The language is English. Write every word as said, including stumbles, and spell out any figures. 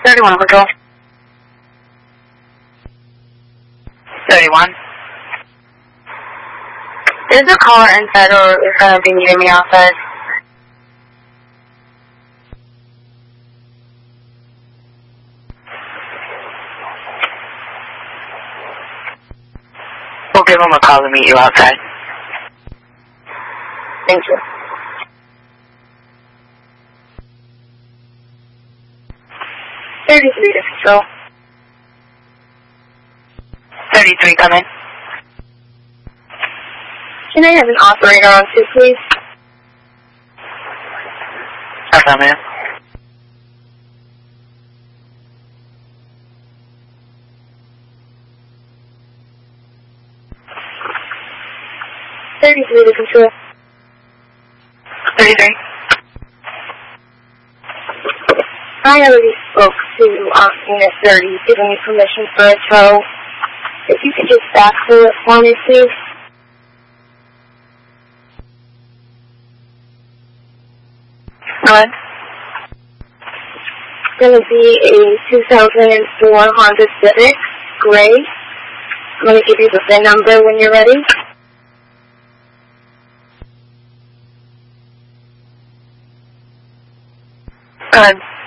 thirty-one, control. thirty-one. Is the caller inside or is going to be meeting me outside? We'll give him a call to meet you outside. Thank you. thirty-three to control. thirty-three, come in. Can I have an operator on two, please? I'll come in. thirty-three to control. thirty-three. I already spoke to um, Unit thirty, giving me permission for a tow. If you could just backfill it for me, please. What? It's going to be a two thousand four Honda Civic, gray. I'm going to give you the V I N number when you're ready. Good.